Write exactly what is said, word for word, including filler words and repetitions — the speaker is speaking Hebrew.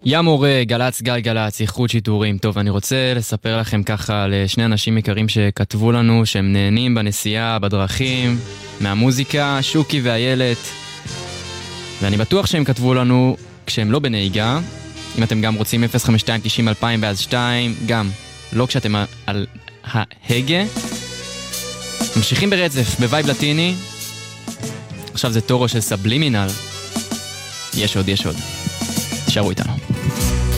ים מורה, גלץ, גל גלץ, איכות שיטורים. טוב, אני רוצה לספר לכם ככה לשני אנשים יקרים שכתבו לנו שהם נהנים בנסיעה, בדרכים, מהמוזיקה, שוקי ואיילת. ואני בטוח שהם כתבו לנו כשהם לא בנהיגה. אם אתם גם רוצים אפס חמש שתיים תשעים אלפיים ואז שתיים, גם לא כשאתם על ההגה. ממשיכים ברצף, בווייב לטיני. עכשיו זה טורו של סבלימינל. יש עוד, יש עוד. תשארו איתנו.